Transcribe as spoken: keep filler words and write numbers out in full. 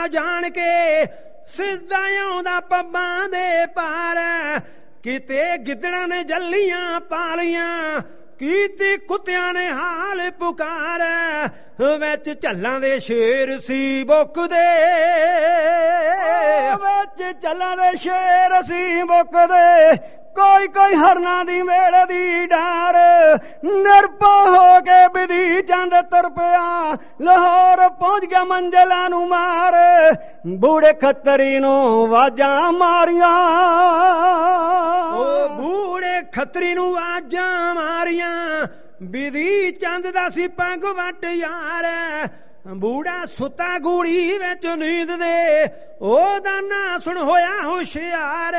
ਜਾਣ ਕੇ ਸਿੱਧਾ ਆਉਂਦਾ ਪੱਬਾਂ ਦੇ ਪਾਰ। ਕਿਤੇ ਗਿੱਦੜਾਂ ਨੇ ਜੱਲੀਆਂ ਪਾਲੀਆਂ, ਕੀਤੀ ਕੁੱਤਿਆਂ ਨੇ ਹਾਲ ਪੁਕਾਰ। ਵਿੱਚ ਝੱਲਾਂ ਦੇ ਸ਼ੇਰ ਸੀ ਬੁੱਕਦੇ, ਵਿੱਚ ਝੱਲਾਂ ਦੇ ਸ਼ੇਰ ਸੀ ਬੁੱਕਦੇ। ਕੋਈ ਕੋਈ ਹਰਨਾਂ ਦੀ ਵੇਲੇ ਦੀ ਡਾਰ, ਨਿਰਭੈ ਹੋ ਕੇ ਬਿਧੀ ਚੰਦ ਤੁਰ ਪਿਆ, ਲਾਹੌਰ ਪਹੁੰਚ ਗਿਆ ਮੰਜ਼ਿਲਾਂ ਨੂੰ ਮਾਰ। ਬੂੜੇ ਖੱਤਰੀ ਨੂੰ ਵਾਜਾਂ ਮਾਰੀਆਂ, ਓ ਬੂੜੇ ਖੱਤਰੀ ਨੂੰ ਵਾਜਾਂ ਮਾਰੀਆਂ। ਬਿਧੀ ਚੰਦ ਦਾ ਸੀ ਪੱਗ ਵੱਟ ਯਾਰ, ਬੂੜਾ ਸੁੱਤਾ ਗੂੜੀ ਵਿੱਚ ਨੀਂਦ ਦੇ, ਉਹਦਾ ਨਾਂ ਸੁਣ ਹੋਇਆ ਹੁਸ਼ਿਆਰ।